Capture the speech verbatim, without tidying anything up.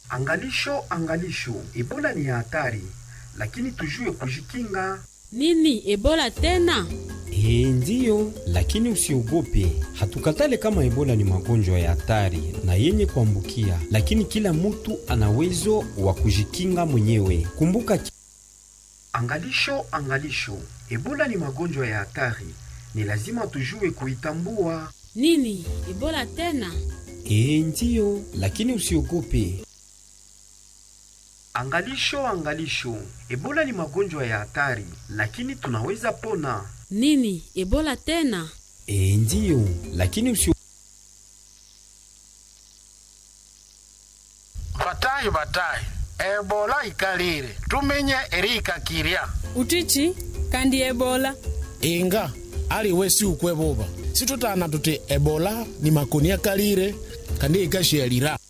Angalisho, angalisho, Ebola ni hatari, lakini tujue kujikinga. Nini Ebola tena? Eh, ndiyo, lakini usiogope. Hatukatale kama Ebola ni magonjwa ya hatari na yenye kuambukia, lakini kila mtu ana uwezo wa kujikinga mwenyewe. Kumbuka ki... Angalisho, angalisho, Ebola ni magonjwa ya hatari, ni lazima tujue kuitambua. Nini Ebola tena? Eh, ndiyo, lakini usiogope. Angalisho, angalisho, Ebola ni magonjwa ya hatari, lakini tunaweza pona. Nini Ebola tena? Eh, ndiyo, lakini usio... Batayi batayi, Ebola ikalire, tumenye erika kiria. Utichi, kandi Ebola. Inga, ali wesi ukweboba. Situtana tuti Ebola ni makonia kalire, kandi ikashielira.